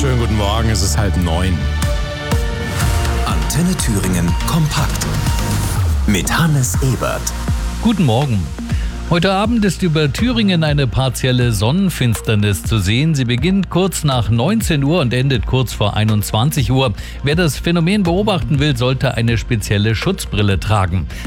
Schönen guten Morgen, es ist 8:30. Antenne Thüringen kompakt mit Hannes Ebert. Guten Morgen. Heute Abend ist über Thüringen eine partielle Sonnenfinsternis zu sehen. Sie beginnt kurz nach 19 Uhr und endet kurz vor 21 Uhr. Wer das Phänomen beobachten will, sollte eine spezielle Schutzbrille tragen.